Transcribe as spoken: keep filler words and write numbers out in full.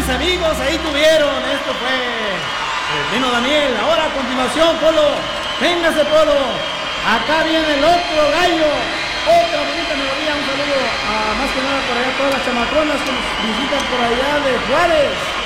amigos, ahí tuvieron. Esto fue el Nino Daniel. Ahora a continuación, Polo, véngase, Polo. Acá viene el otro gallo. Otra bonita melodía. Un saludo a más que nada por allá todas las chamaconas que nos visitan por allá de Juárez.